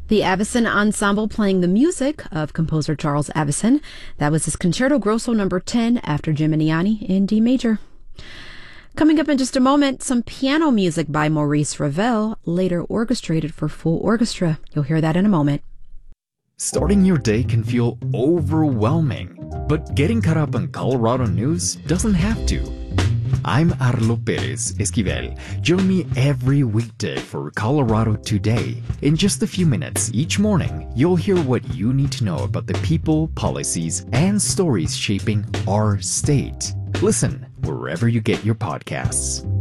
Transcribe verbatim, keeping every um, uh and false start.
The Avicen Ensemble playing the music of composer Charles Avicen. That was his Concerto Grosso number ten after Gimignani in D major. Coming up in just a moment, some piano music by Maurice Ravel, later orchestrated for full orchestra. You'll hear that in a moment. Starting your day can feel overwhelming, but getting caught up on Colorado news doesn't have to. I'm Arlo Perez Esquivel. Join me every weekday for Colorado Today. In just a few minutes each morning, you'll hear what you need to know about the people, policies, and stories shaping our state. Listen wherever you get your podcasts.